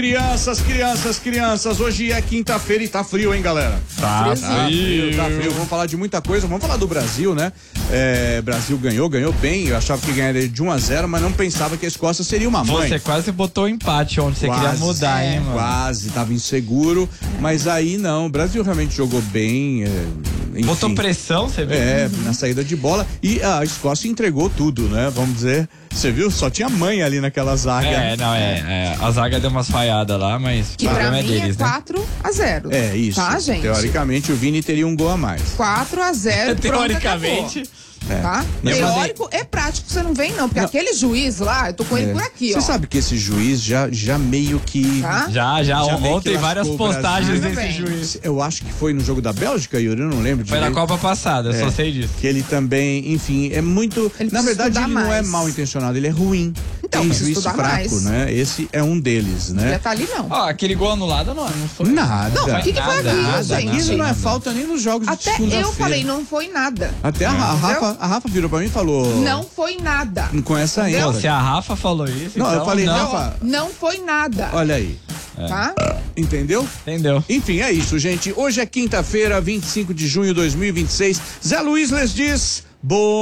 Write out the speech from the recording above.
Crianças, hoje é quinta-feira e tá frio, hein, galera? Tá frio. Vamos falar de muita coisa, vamos falar do Brasil, né? Brasil ganhou bem, eu achava que ganharia de 1-0, mas não pensava que a Escócia seria uma mãe. Você quase botou empate onde você queria mudar, hein, mano? Quase, tava inseguro, mas aí não, o Brasil realmente jogou bem, enfim. Botou pressão, você viu? Na saída de bola, e a Escócia entregou tudo, né? Vamos dizer, você viu? Só tinha mãe ali naquela zaga. A zaga deu umas falhadas lá, mas que pra mim deles, é 4-0. É isso. Tá, gente? Teoricamente o Vini teria um gol a mais. 4-0. Teoricamente. Tá? Teórico e prático, você não vem não, porque aquele juiz lá, eu tô com ele por aqui, ó. Você sabe que esse juiz já meio que... Tá? Já ontem várias postagens desse juiz. Eu acho que foi no jogo da Bélgica, Yuri, eu não lembro direito. Foi na Copa passada, só sei disso. Que ele também, enfim, é muito... Na verdade, ele não é mal intencionado, ele é ruim. Então, tem juiz fraco, mais. Né? Esse é um deles, né? Não ia tá ali, não. Aquele gol anulado não foi. Nada. Não, o que foi aquilo, gente? Isso não é falta nem nos jogos de segunda-feira. Até eu falei, não foi nada. Até a Rafa virou pra mim e falou... Não foi nada. Com essa ênfase. Se a Rafa falou isso, não, então, eu falei, Rafa... Não foi nada. Olha aí. Tá? Entendeu? Entendeu. Enfim, é isso, gente. Hoje é quinta-feira, 25 de junho de 2026. Zé Luiz les diz... Bom